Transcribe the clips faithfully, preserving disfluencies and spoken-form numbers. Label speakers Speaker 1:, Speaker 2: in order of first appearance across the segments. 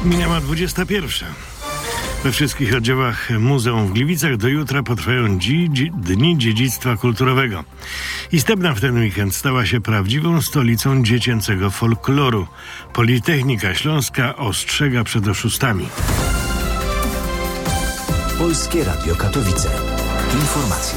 Speaker 1: Minęła dwudziesta pierwsza. We wszystkich oddziałach muzeum w Gliwicach do jutra potrwają dzi- dzi- Dni Dziedzictwa Kulturowego. I Stebna w ten weekend stała się prawdziwą stolicą dziecięcego folkloru. Politechnika Śląska ostrzega przed oszustami.
Speaker 2: Polskie Radio Katowice. Informacje.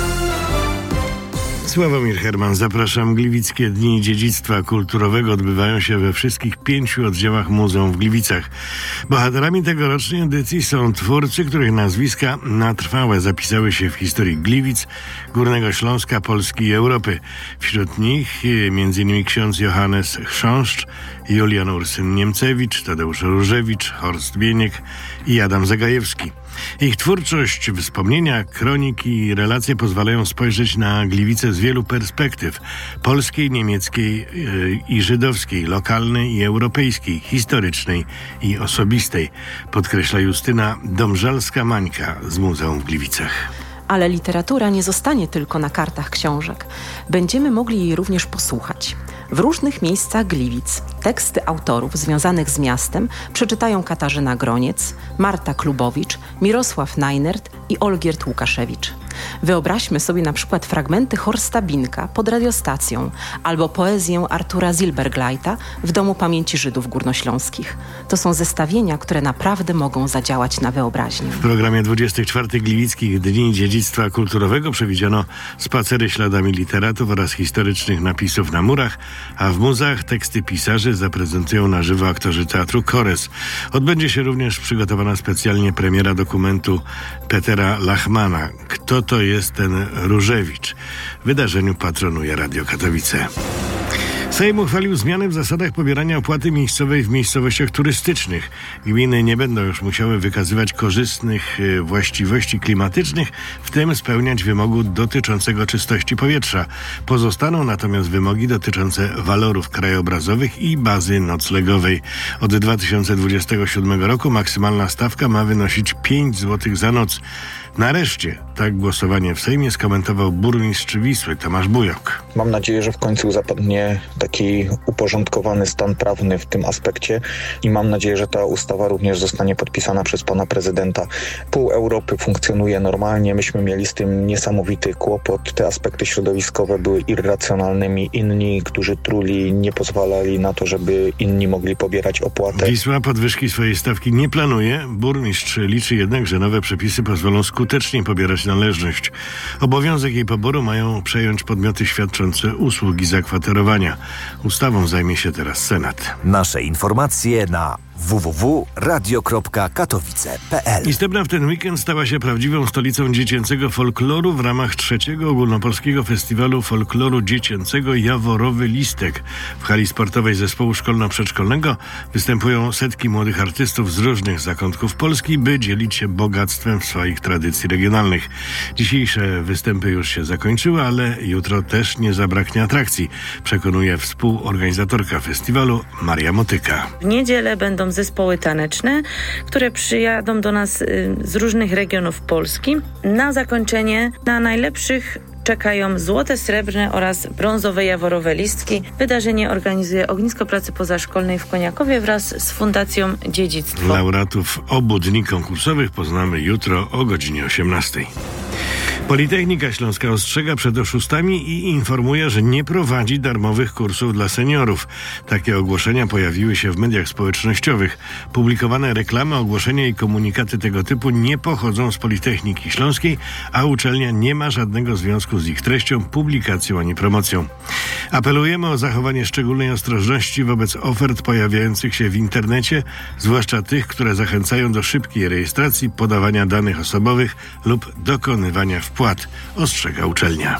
Speaker 1: Sławomir Herman, zapraszam. Gliwickie Dni Dziedzictwa Kulturowego odbywają się we wszystkich pięciu oddziałach muzeum w Gliwicach. Bohaterami tegorocznej edycji są twórcy, których nazwiska na trwałe zapisały się w historii Gliwic, Górnego Śląska, Polski i Europy. Wśród nich m.in. ksiądz Johannes Chrząszcz, Julian Ursyn-Niemcewicz, Tadeusz Różewicz, Horst Bieniek i Adam Zagajewski. Ich twórczość, wspomnienia, kroniki i relacje pozwalają spojrzeć na Gliwice z wielu perspektyw: polskiej, niemieckiej yy, i żydowskiej, lokalnej i europejskiej, historycznej i osobistej, podkreśla Justyna Domżalska-Mańka z Muzeum w Gliwicach.
Speaker 3: Ale literatura nie zostanie tylko na kartach książek. Będziemy mogli jej również posłuchać. W różnych miejscach Gliwic teksty autorów związanych z miastem przeczytają Katarzyna Groniec, Marta Klubowicz, Mirosław Najnert i Olgierd Łukaszewicz. Wyobraźmy sobie na przykład fragmenty Horsta Binka pod radiostacją albo poezję Artura Zilberglajta w Domu Pamięci Żydów Górnośląskich. To są zestawienia, które naprawdę mogą zadziałać na wyobraźnię.
Speaker 1: W programie dwudziestych czwartych Gliwickich Dni Dziedzictwa Kulturowego przewidziano spacery śladami literatów oraz historycznych napisów na murach, a w muzeach teksty pisarzy zaprezentują na żywo aktorzy teatru Kores. Odbędzie się również przygotowana specjalnie premiera dokumentu Petera Lachmana „Kto to jest ten Różewicz?”. Wydarzeniu patronuje Radio Katowice. Sejm uchwalił zmiany w zasadach pobierania opłaty miejscowej w miejscowościach turystycznych. Gminy nie będą już musiały wykazywać korzystnych właściwości klimatycznych, w tym spełniać wymogu dotyczącego czystości powietrza. Pozostaną natomiast wymogi dotyczące walorów krajobrazowych i bazy noclegowej. Od dwa tysiące dwudziestego siódmego roku maksymalna stawka ma wynosić pięć złotych za noc. Nareszcie tak głosowanie w Sejmie skomentował burmistrz Wisły Tomasz Bujok.
Speaker 4: Mam nadzieję, że w końcu zapadnie taki uporządkowany stan prawny w tym aspekcie i mam nadzieję, że ta ustawa również zostanie podpisana przez pana prezydenta. Pół Europy funkcjonuje normalnie, myśmy mieli z tym niesamowity kłopot. Te aspekty środowiskowe były irracjonalnymi. Inni, którzy truli, nie pozwalali na to, żeby inni mogli pobierać opłatę.
Speaker 1: Wisła podwyżki swojej stawki nie planuje. Burmistrz liczy jednak, że nowe przepisy pozwolą skutecznie pobierać należność. Obowiązek jej poboru mają przejąć podmioty świadczące usługi zakwaterowania. Ustawą zajmie się teraz Senat.
Speaker 2: Nasze informacje na w w w kropka radio kropka katowice kropka p l.
Speaker 1: I Stebna w ten weekend stała się prawdziwą stolicą dziecięcego folkloru w ramach trzeciego ogólnopolskiego festiwalu folkloru dziecięcego Jaworowy Listek. W hali sportowej zespołu szkolno-przedszkolnego występują setki młodych artystów z różnych zakątków Polski, by dzielić się bogactwem swoich tradycji regionalnych. Dzisiejsze występy już się zakończyły, ale jutro też nie zabraknie atrakcji, przekonuje współorganizatorka festiwalu Maria Motyka.
Speaker 5: W niedzielę będą zespoły taneczne, które przyjadą do nas y, z różnych regionów Polski. Na zakończenie na najlepszych czekają złote, srebrne oraz brązowe jaworowe listki. Wydarzenie organizuje Ognisko Pracy Pozaszkolnej w Koniakowie wraz z Fundacją Dziedzictwo.
Speaker 1: Laureatów obu dni konkursowych poznamy jutro o godzinie osiemnastej. Politechnika Śląska ostrzega przed oszustami i informuje, że nie prowadzi darmowych kursów dla seniorów. Takie ogłoszenia pojawiły się w mediach społecznościowych. Publikowane reklamy, ogłoszenia i komunikaty tego typu nie pochodzą z Politechniki Śląskiej, a uczelnia nie ma żadnego związku z ich treścią, publikacją ani promocją. Apelujemy o zachowanie szczególnej ostrożności wobec ofert pojawiających się w internecie, zwłaszcza tych, które zachęcają do szybkiej rejestracji, podawania danych osobowych lub dokonywania wpłat, ostrzega uczelnia.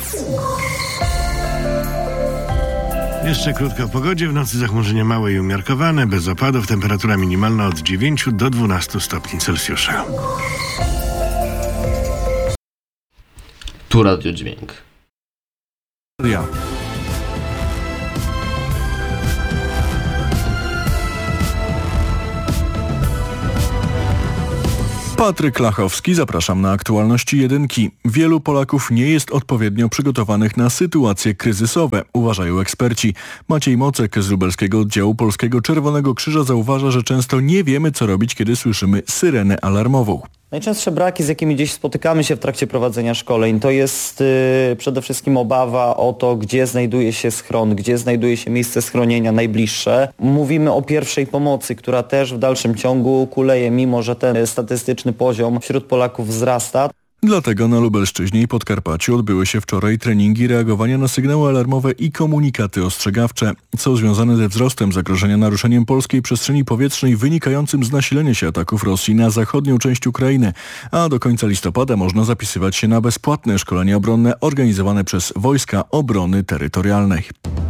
Speaker 1: Jeszcze krótko o pogodzie. W nocy zachmurzenia małe i umiarkowane, bez opadów, temperatura minimalna od dziewięciu do dwunastu stopni Celsjusza.
Speaker 6: Tu radiodźwięk.
Speaker 7: Ja. Patryk Lachowski, zapraszam na aktualności jedynki. Wielu Polaków nie jest odpowiednio przygotowanych na sytuacje kryzysowe, uważają eksperci. Maciej Mocek z lubelskiego oddziału Polskiego Czerwonego Krzyża zauważa, że często nie wiemy, co robić, kiedy słyszymy syrenę alarmową.
Speaker 8: Najczęstsze braki, z jakimi gdzieś spotykamy się w trakcie prowadzenia szkoleń, to jest yy, przede wszystkim obawa o to, gdzie znajduje się schron, gdzie znajduje się miejsce schronienia najbliższe. Mówimy o pierwszej pomocy, która też w dalszym ciągu kuleje, mimo że ten statystyczny poziom wśród Polaków wzrasta.
Speaker 7: Dlatego na Lubelszczyźnie i Podkarpaciu odbyły się wczoraj treningi reagowania na sygnały alarmowe i komunikaty ostrzegawcze, co związane ze wzrostem zagrożenia naruszeniem polskiej przestrzeni powietrznej wynikającym z nasilenia się ataków Rosji na zachodnią część Ukrainy, a do końca listopada można zapisywać się na bezpłatne szkolenia obronne organizowane przez Wojska Obrony Terytorialnej.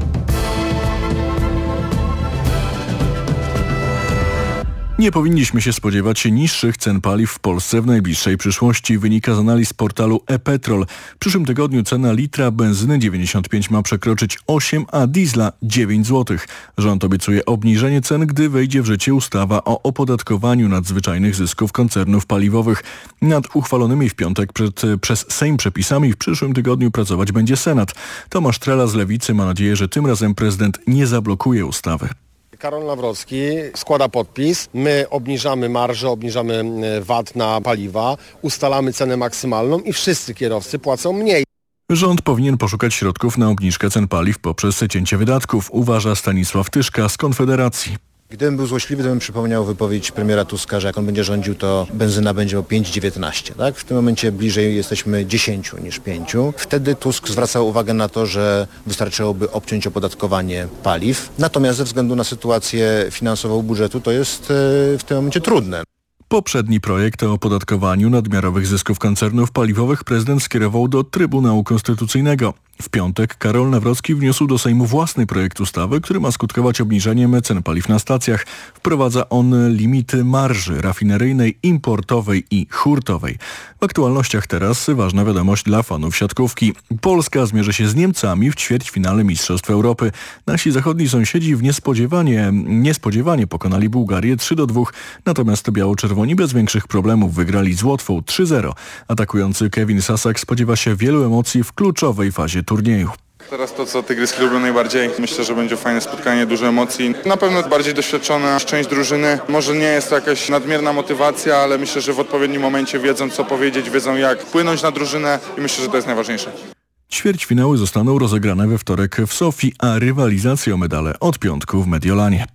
Speaker 7: Nie powinniśmy się spodziewać niższych cen paliw w Polsce w najbliższej przyszłości, wynika z analiz portalu e-Petrol. W przyszłym tygodniu cena litra benzyny dziewięćdziesiąt pięć ma przekroczyć osiem, a diesla dziewięć złotych. Rząd obiecuje obniżenie cen, gdy wejdzie w życie ustawa o opodatkowaniu nadzwyczajnych zysków koncernów paliwowych. Nad uchwalonymi w piątek przed, przez Sejm przepisami w przyszłym tygodniu pracować będzie Senat. Tomasz Trela z Lewicy ma nadzieję, że tym razem prezydent nie zablokuje ustawy.
Speaker 9: Karol Nawrocki składa podpis, my obniżamy marżę, obniżamy V A T na paliwa, ustalamy cenę maksymalną i wszyscy kierowcy płacą mniej.
Speaker 7: Rząd powinien poszukać środków na obniżkę cen paliw poprzez cięcie wydatków, uważa Stanisław Tyszka z Konfederacji.
Speaker 10: Gdybym był złośliwy, to bym przypomniał wypowiedź premiera Tuska, że jak on będzie rządził, to benzyna będzie o pięć dziewiętnaście. Tak? W tym momencie bliżej jesteśmy dziesięć niż pięć. Wtedy Tusk zwracał uwagę na to, że wystarczyłoby obciąć opodatkowanie paliw. Natomiast ze względu na sytuację finansową budżetu to jest w tym momencie trudne.
Speaker 7: Poprzedni projekt o opodatkowaniu nadmiarowych zysków koncernów paliwowych prezydent skierował do Trybunału Konstytucyjnego. W piątek Karol Nawrocki wniósł do Sejmu własny projekt ustawy, który ma skutkować obniżeniem cen paliw na stacjach. Wprowadza on limity marży rafineryjnej, importowej i hurtowej. W aktualnościach teraz ważna wiadomość dla fanów siatkówki. Polska zmierzy się z Niemcami w ćwierćfinale Mistrzostw Europy. Nasi zachodni sąsiedzi w niespodziewanie, niespodziewanie pokonali Bułgarię trzy do dwóch, natomiast biało-czerwoni bez większych problemów wygrali z Łotwą trzy zero. Atakujący Kevin Sasak spodziewa się wielu emocji w kluczowej fazie turnieju.
Speaker 11: Teraz to, co Tygryski lubią najbardziej. Myślę, że będzie fajne spotkanie, dużo emocji. Na pewno bardziej doświadczona część drużyny. Może nie jest to jakaś nadmierna motywacja, ale myślę, że w odpowiednim momencie wiedzą, co powiedzieć, wiedzą, jak wpłynąć na drużynę i myślę, że to jest najważniejsze.
Speaker 7: Ćwierćfinały zostaną rozegrane we wtorek w Sofii, a rywalizację o medale od piątku w Mediolanie.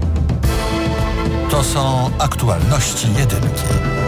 Speaker 2: To są aktualności jedynki.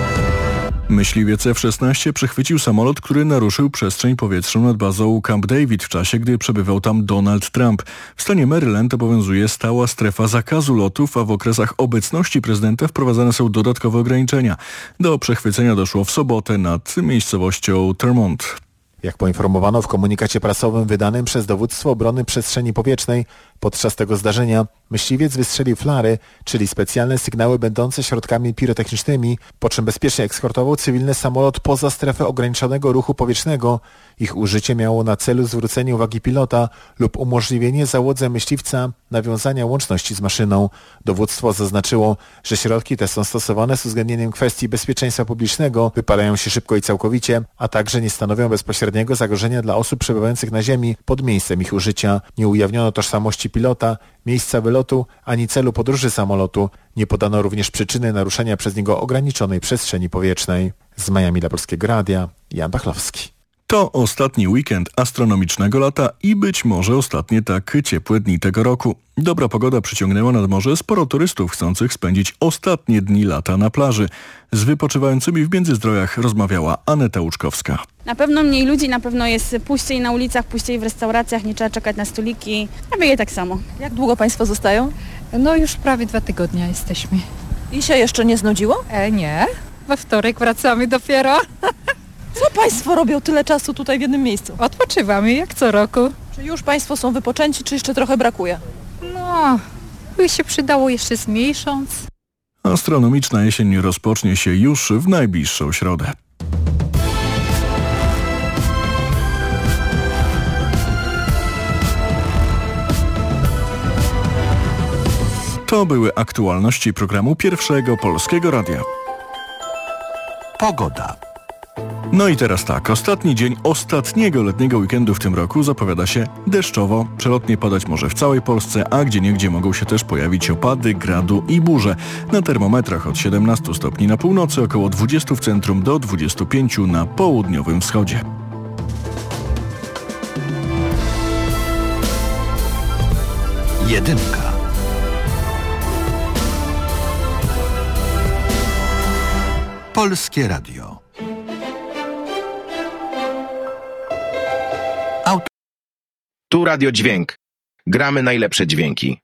Speaker 7: Myśliwiec F szesnaście przechwycił samolot, który naruszył przestrzeń powietrzną nad bazą Camp David w czasie, gdy przebywał tam Donald Trump. W stanie Maryland obowiązuje stała strefa zakazu lotów, a w okresach obecności prezydenta wprowadzane są dodatkowe ograniczenia. Do przechwycenia doszło w sobotę nad miejscowością Termont.
Speaker 12: Jak poinformowano w komunikacie prasowym wydanym przez Dowództwo Obrony Przestrzeni Powietrznej, podczas tego zdarzenia myśliwiec wystrzelił flary, czyli specjalne sygnały będące środkami pirotechnicznymi, po czym bezpiecznie ekskortował cywilny samolot poza strefę ograniczonego ruchu powietrznego. Ich użycie miało na celu zwrócenie uwagi pilota lub umożliwienie załodze myśliwca nawiązania łączności z maszyną. Dowództwo zaznaczyło, że środki te są stosowane z uwzględnieniem kwestii bezpieczeństwa publicznego, wypalają się szybko i całkowicie, a także nie stanowią bezpośredniego zagrożenia dla osób przebywających na ziemi pod miejscem ich użycia. Nie ujawniono tożsamości pilota, miejsca wylotu ani celu podróży samolotu. Nie podano również przyczyny naruszenia przez niego ograniczonej przestrzeni powietrznej. Z Miami dla Polskiego Radia, Jan Bachlowski.
Speaker 7: To ostatni weekend astronomicznego lata i być może ostatnie tak ciepłe dni tego roku. Dobra pogoda przyciągnęła nad morze sporo turystów chcących spędzić ostatnie dni lata na plaży. Z wypoczywającymi w Międzyzdrojach rozmawiała Aneta Łuczkowska.
Speaker 13: Na pewno mniej ludzi, na pewno jest puściej na ulicach, puściej w restauracjach, nie trzeba czekać na stoliki. Ja bieję tak samo.
Speaker 14: Jak długo Państwo zostają?
Speaker 15: No już prawie dwa tygodnie jesteśmy.
Speaker 14: I się jeszcze nie znudziło?
Speaker 15: E, nie, we wtorek wracamy dopiero.
Speaker 14: Co Państwo robią tyle czasu tutaj w jednym miejscu?
Speaker 15: Odpoczywamy jak co roku.
Speaker 14: Czy już Państwo są wypoczęci, czy jeszcze trochę brakuje?
Speaker 15: No, by się przydało jeszcze z miesiąc.
Speaker 7: Astronomiczna jesień rozpocznie się już w najbliższą środę. To były aktualności programu Pierwszego Polskiego Radia.
Speaker 16: Pogoda.
Speaker 7: No i teraz tak, ostatni dzień ostatniego letniego weekendu w tym roku zapowiada się deszczowo. Przelotnie padać może w całej Polsce, a gdzieniegdzie mogą się też pojawić opady, gradu i burze. Na termometrach od siedemnastu stopni na północy, około dwudziestu w centrum do dwudziestu pięciu na południowym wschodzie.
Speaker 16: Jedynka. Polskie Radio.
Speaker 17: Tu Radio Dźwięk. Gramy najlepsze dźwięki.